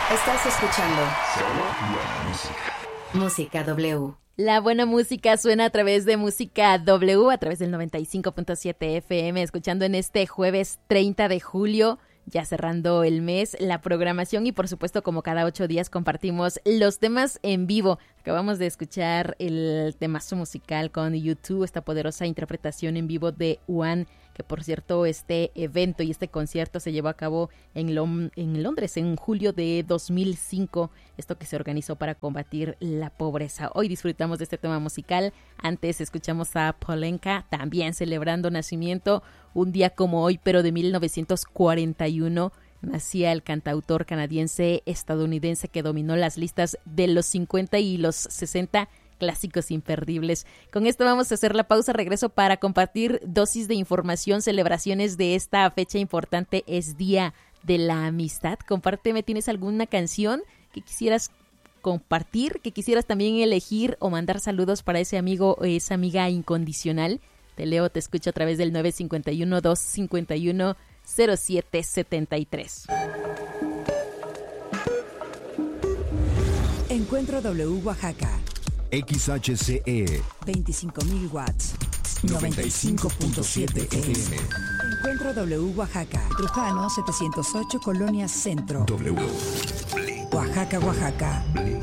Estás escuchando solo buena música. Música W. La buena música suena a través de Música W, a través del 95.7 FM, escuchando en este jueves 30 de julio, ya cerrando el mes, la programación y por supuesto como cada 8 días compartimos los temas en vivo. Acabamos de escuchar el temazo musical con U2, esta poderosa interpretación en vivo de One, que por cierto este evento y este concierto se llevó a cabo en Londres en julio de 2005, esto que se organizó para combatir la pobreza. Hoy disfrutamos de este tema musical, antes escuchamos a Polenka, también celebrando nacimiento, un día como hoy, pero de 1941, nacía el cantautor canadiense-estadounidense que dominó las listas de los 50 y los 60 clásicos imperdibles. Con esto vamos a hacer la pausa, regreso para compartir dosis de información, celebraciones de esta fecha importante, es Día de la Amistad. Compárteme, ¿tienes alguna canción que quisieras compartir, que quisieras también elegir o mandar saludos para ese amigo o esa amiga incondicional? Te leo, te escucho a través del 951-251-0773. Encuentro W Oaxaca. XHCE 25.000 watts. 95.7 FM. Encuentro W Oaxaca. Trujano 708 Colonia Centro. W. Oaxaca, Oaxaca.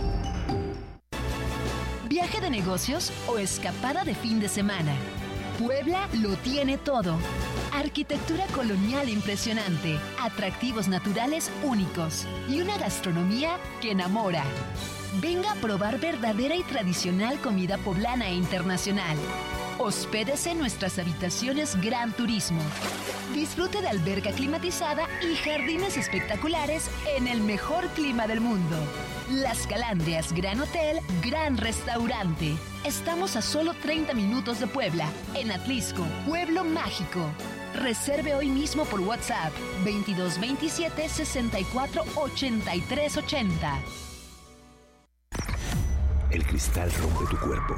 ¿Viaje de negocios o escapada de fin de semana? Puebla lo tiene todo. Arquitectura colonial impresionante, atractivos naturales únicos y una gastronomía que enamora. Venga a probar verdadera y tradicional comida poblana e internacional. Hospédese en nuestras habitaciones Gran Turismo. Disfrute de alberca climatizada y jardines espectaculares en el mejor clima del mundo. Las Calandrias Gran Hotel, Gran Restaurante. Estamos a solo 30 minutos de Puebla, en Atlisco, Pueblo Mágico. Reserve hoy mismo por WhatsApp 2227 64 83 80. El cristal rompe tu cuerpo.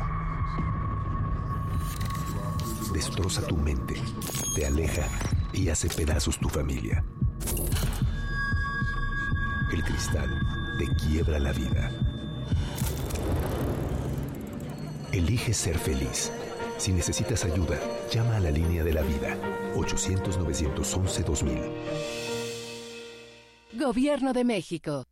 Destroza tu mente, te aleja y hace pedazos tu familia. El cristal te quiebra la vida. Elige ser feliz. Si necesitas ayuda, llama a la línea de la vida, 800-911-2000. Gobierno de México.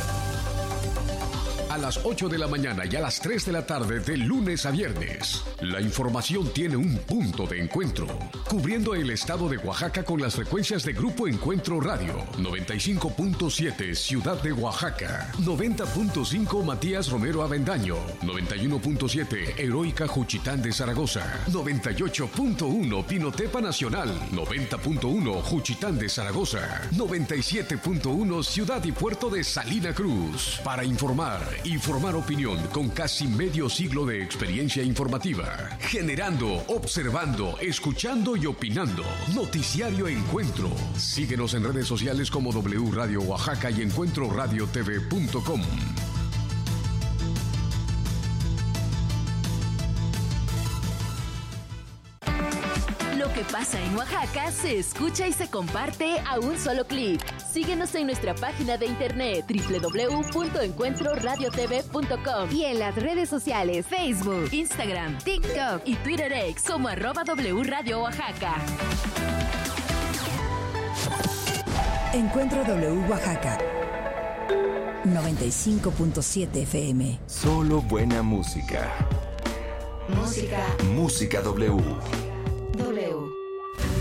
A las 8 de la mañana y a las 3 de la tarde de lunes a viernes. La información tiene un punto de encuentro, cubriendo el estado de Oaxaca con las frecuencias de Grupo Encuentro Radio, 95.7 Ciudad de Oaxaca, 90.5 Matías Romero Avendaño, 91.7 Heroica Juchitán de Zaragoza, 98.1 Pinotepa Nacional, 90.1 Juchitán de Zaragoza, 97.1 Ciudad y Puerto de Salina Cruz. Para informar opinión con casi medio siglo de experiencia informativa. Generando, observando, escuchando y opinando. Noticiario Encuentro. Síguenos en redes sociales como W Radio Oaxaca y encuentroradiotv.com. Lo que pasa en Oaxaca se escucha y se comparte a un solo clic. Síguenos en nuestra página de internet www.encuentroradiotv.com y en las redes sociales Facebook, Instagram, TikTok y Twitter X como @W Radio Oaxaca. Encuentro W Oaxaca. 95.7 FM. Solo buena música. Música Música W. W.